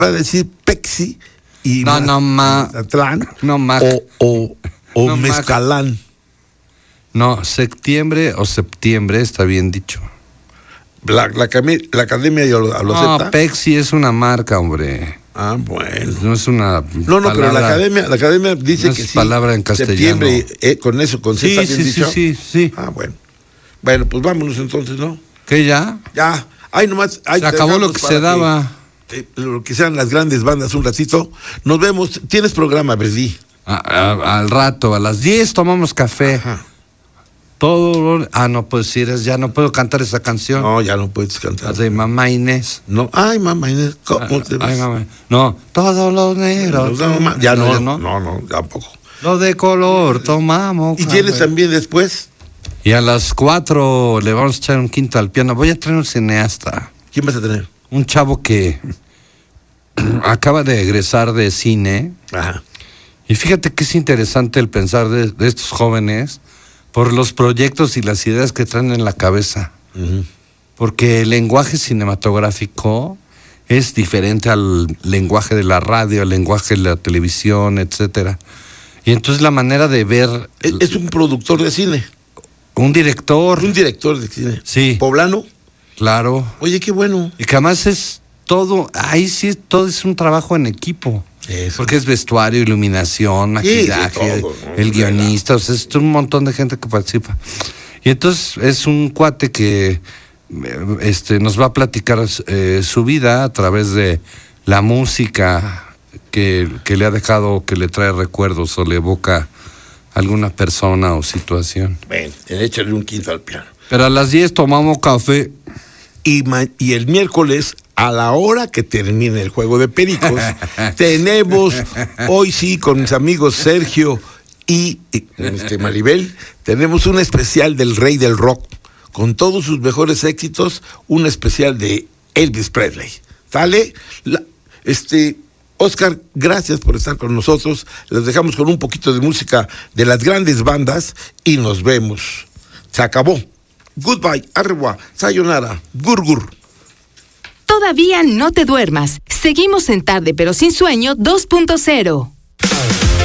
va a decir Pepsi y Mazatlán o no, Mezcalán. No, septiembre o septiembre está bien dicho. La academia ya lo acepta. No, Pepsi es una marca, hombre. Ah, bueno. No es una palabra, pero la academia dice no que es sí. palabra en castellano. Septiembre, con eso, con Z bien dicho. Sí. Ah, bueno. Bueno, pues vámonos entonces, ¿no? ¿Qué ya? Ya. Ay, nomás. Se acabó lo que se daba. Lo que sean las grandes bandas un ratito. Nos vemos. ¿Tienes programa, Verdi? Al rato, a las 10 tomamos café. Ajá. Todo. No puedo decir, ya no puedo cantar esa canción. No, ya no puedes cantar. La de Mamá Inés. No. Ay, Mamá Inés. ¿Cómo te ves? Ay, mamá. No, todos los negros. Ya no, tampoco. Lo de color, tomamos. ¿Y tienes también después? Y a las 4 le vamos a echar un quinto al piano. Voy a traer un cineasta. ¿Quién vas a tener? Un chavo que acaba de egresar de cine. Ajá. Y fíjate que es interesante el pensar de estos jóvenes por los proyectos y las ideas que traen en la cabeza. Uh-huh. Porque el lenguaje cinematográfico es diferente al lenguaje de la radio, al lenguaje de la televisión, etcétera. Y entonces la manera de ver... Es un productor de cine. Un director. Un director de cine. Sí. ¿Poblano? Claro. Oye, qué bueno. Y que además es todo, ahí sí todo es un trabajo en equipo. Eso. Porque es vestuario, iluminación, maquillaje, todo, ¿no? el guionista, o sea, es un montón de gente que participa. Y entonces es un cuate que nos va a platicar su vida a través de la música que le ha dejado, que le trae recuerdos o le evoca alguna persona o situación. Ven, échale un quinto al piano. Pero a las 10 tomamos café. Y el miércoles, a la hora que termine el juego de pericos, tenemos, hoy sí, con mis amigos Sergio y Maribel, tenemos un especial del rey del rock, con todos sus mejores éxitos, un especial de Elvis Presley. ¿Sale? Oscar, gracias por estar con nosotros. Les dejamos con un poquito de música de las grandes bandas y nos vemos. Se acabó. Goodbye, arwa, sayonara, gurgur. Todavía no te duermas. Seguimos en Tarde pero sin sueño 2.0.